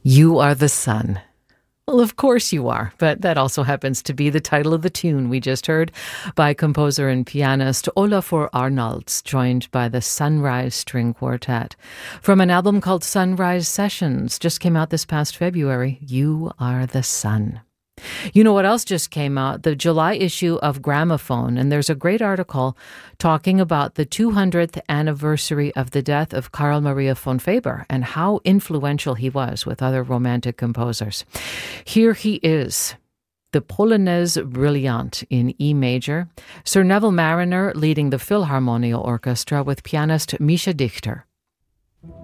You are the sun. Well, of course you are, but that also happens to be the title of the tune we just heard by composer and pianist Olafur Arnalds, joined by the Sunrise String Quartet. From an album called Sunrise Sessions, just came out this past February, You Are the Sun. You know what else just came out? The July issue of Gramophone, and there's a great article talking about the 200th anniversary of the death of Carl Maria von Weber and how influential he was with other Romantic composers. Here he is, the Polonaise Brillante in E major, Sir Neville Marriner leading the Philharmonia Orchestra with pianist Misha Dichter.